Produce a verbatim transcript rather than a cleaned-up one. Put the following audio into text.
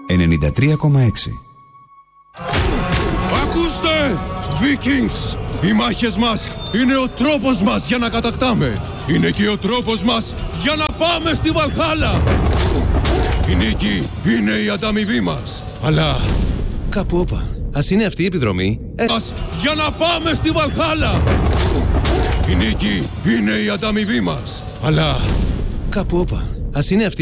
ενενήντα τρία κόμμα έξι. Ακούστε! Vikings! Οι μάχες μας είναι ο τρόπος μας για να κατακτάμε. Είναι και ο τρόπος μας για να πάμε στη Βαλχάλα. Η νίκη είναι η ανταμοιβή μας. Αλλά κάπου όπα. Ας είναι αυτή η επιδρομή. Ε... Ας, για να πάμε στη Βαλχάλα. Η νίκη είναι η ανταμοιβή μας. Αλλά κάπου όπα. Ας είναι αυτή